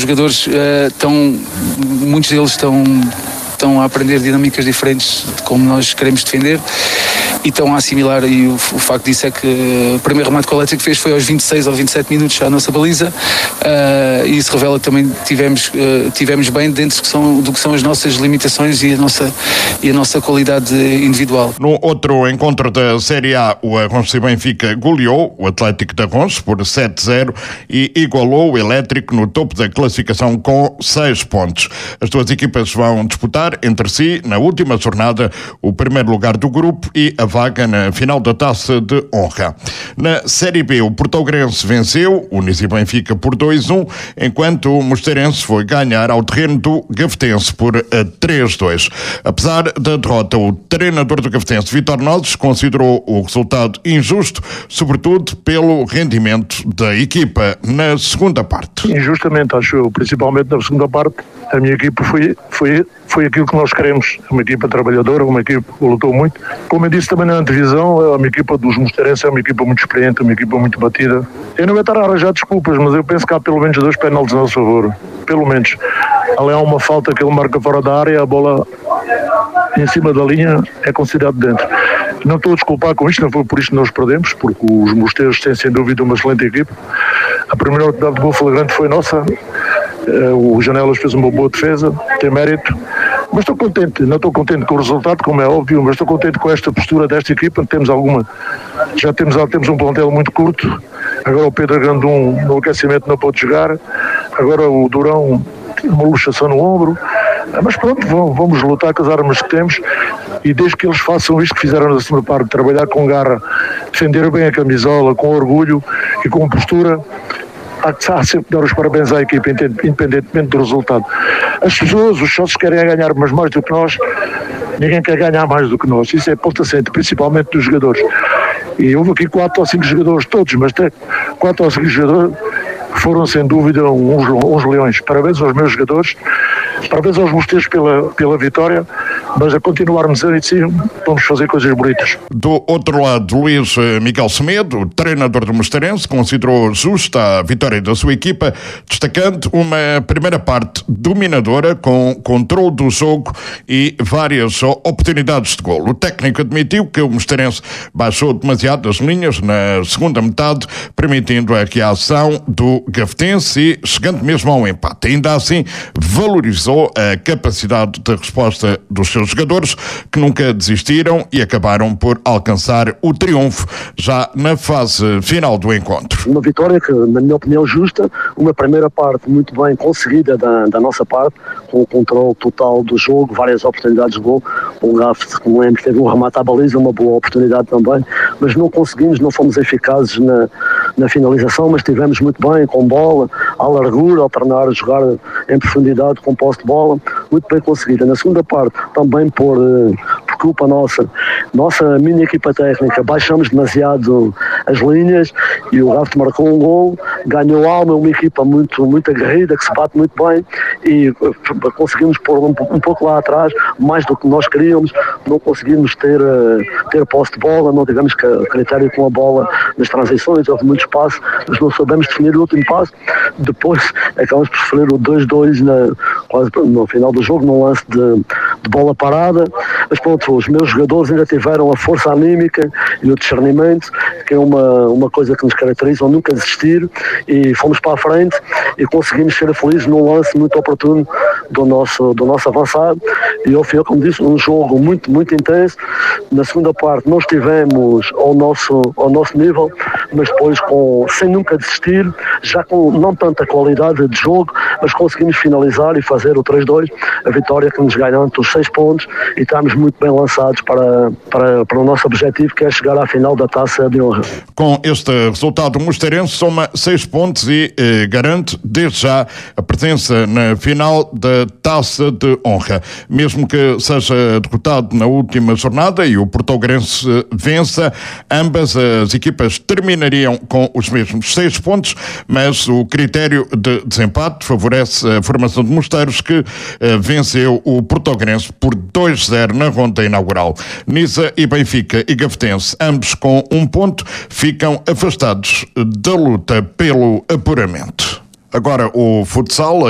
jogadores muitos deles estão a aprender dinâmicas diferentes de como nós queremos defender e estão a assimilar, e o facto disso é que o primeiro remate que o Atlético fez foi aos 26 ou 27 minutos à nossa baliza, e isso revela que também tivemos bem dentro do que são as nossas limitações e a nossa qualidade individual. No outro encontro da Série A, o Arronches e Benfica goleou o Atlético de Arronches por 7-0 e igualou o Elétrico no topo da classificação com 6 pontos. As duas equipas vão disputar entre si, na última jornada, o primeiro lugar do grupo e a vaga na final da Taça de Honra. Na Série B, o Portogrense venceu o Unis e Benfica por 2-1, enquanto o Mosteirense foi ganhar ao terreno do Gafetense por 3-2. Apesar da derrota, o treinador do Gafetense, Vítor Nozes, considerou o resultado injusto, sobretudo pelo rendimento da equipa na segunda parte. Injustamente, acho eu, principalmente na segunda parte. A minha equipa foi aquilo que nós queremos, uma equipa trabalhadora, uma equipa que lutou muito. Como eu disse também na antevisão, a minha equipa dos Mosteirenses é uma equipa muito experiente, uma equipa muito batida. Eu não vou estar a arranjar desculpas, mas eu penso que há pelo menos 2 penaltis a nosso favor, pelo menos. Ali há uma falta que ele marca fora da área, a bola em cima da linha é considerado dentro. Não estou a desculpar com isto, não foi por isto que nós perdemos, porque os Mosteiros têm sem dúvida uma excelente equipa. A primeira oportunidade de gol flagrante foi nossa. O Janelas fez uma boa defesa, tem mérito, mas estou contente. Não estou contente com o resultado, como é óbvio, mas estou contente com esta postura desta equipa. Já temos um plantel muito curto. Agora o Pedro Grandum no aquecimento não pode jogar, agora o Durão uma luxação no ombro, mas pronto, vamos lutar com as armas que temos, e desde que eles façam isto que fizeram na segunda parte, trabalhar com garra, defender bem a camisola, com orgulho e com postura, há sempre de dar os parabéns à equipa, independentemente do resultado. As pessoas, os sócios querem ganhar, mas mais do que nós, ninguém quer ganhar mais do que nós. Isso é ponto assente, principalmente dos jogadores. E houve aqui 4 ou 5 jogadores, todos, mas 4 ou 5 jogadores foram sem dúvida uns leões. Parabéns aos meus jogadores, parabéns aos Mosteiros pela vitória, mas a continuarmos assim, vamos fazer coisas bonitas. Do outro lado, Luís Miguel Semedo, o treinador do Mosteirense, considerou justa a vitória da sua equipa, destacando uma primeira parte dominadora, com controle do jogo e várias oportunidades de golo. O técnico admitiu que o Mosteirense baixou demasiado as linhas na segunda metade, permitindo a reação do Gafetense e chegando mesmo ao empate. Ainda assim, valorizou a capacidade de resposta dos seus jogadores, que nunca desistiram e acabaram por alcançar o triunfo já na fase final do encontro. Uma vitória que, na minha opinião, justa, uma primeira parte muito bem conseguida da nossa parte, com o controle total do jogo, várias oportunidades de gol. O Gaf, como lembro, teve um remate à baliza, uma boa oportunidade também, mas não conseguimos, não fomos eficazes na finalização, mas estivemos muito bem com bola, à largura, alternar a jogar em profundidade com posse de bola, muito bem conseguida. Na segunda parte, também por culpa nossa mini equipa técnica, baixamos demasiado as linhas e o Raft marcou um gol, ganhou alma, uma equipa muito aguerrida, que se bate muito bem, e conseguimos pôr um pouco lá atrás, mais do que nós queríamos. Não conseguimos ter posse de bola, não tivemos critério com a bola nas transições, houve muito espaço, mas não soubemos definir o último passo. Depois acabamos por sofrer o 2-2 quase no final do jogo, num lance de bola parada, mas pronto, os meus jogadores ainda tiveram a força anímica e o discernimento, que é uma coisa que nos caracteriza, nunca desistir, e fomos para a frente e conseguimos ser felizes num lance muito oportuno do nosso avançado. E foi, como disse, um jogo muito intenso. Na segunda parte não estivemos ao nosso nível, mas depois sem nunca desistir, já com não tanta qualidade de jogo, mas conseguimos finalizar e fazer o 3-2, a vitória que nos ganhou os 6 pontos, e estamos muito bem lançados para o nosso objetivo, que é chegar à final da Taça de Honra. Com este resultado, o Mosteirense soma 6 pontos e garante desde já a presença na final da Taça de Honra. Mesmo que seja derrotado na última jornada e o Portogrense vença, ambas as equipas terminariam com os mesmos 6 pontos, mas o critério de desempate favorece a formação de Mosteiros, que venceu o Portogrense por 2-0 na ronda inaugural. Nisa e Benfica e Gafetense, ambos com 1 ponto, ficam afastados da luta pelo apuramento. Agora o futsal.